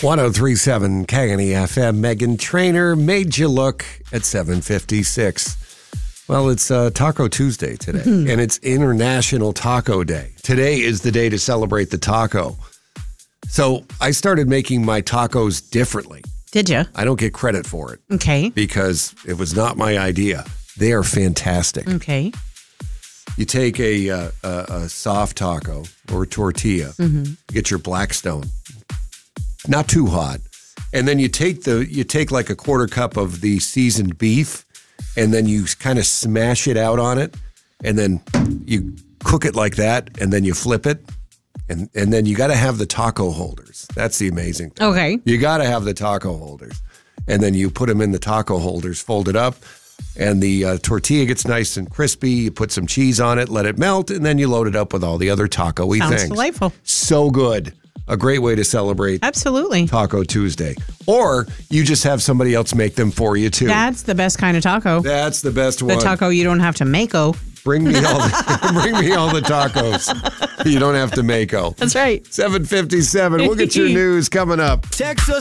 1037 KNEFM. Megan Trainor made you look at 7:56. Well, it's Taco Tuesday today, and it's International Taco Day. Today is the day to celebrate the taco. So I started making my tacos differently. Did you? I don't get credit for it. Okay. Because it was not my idea. They are fantastic. Okay. You take a soft taco or a tortilla, get your Blackstone, not too hot, and then you take like a quarter cup of the seasoned beef, and then you kind of smash it out on it, and then you cook it like that, and then you flip it, and then you got to have the taco holders. That's the amazing thing. Okay. You got to have the taco holders, and then you put them in the taco holders, fold it up. And the tortilla gets nice and crispy. You put some cheese on it, let it melt, and then you load it up with all the other taco-y things. Sounds delightful. So good. A great way to celebrate Absolutely. Taco Tuesday. Or you just have somebody else make them for you, too. That's the best kind of taco. That's the best one. The taco you don't have to make-o. Bring me all the tacos. You don't have to make-o. That's right. 7:57. We'll get your news coming up. Text us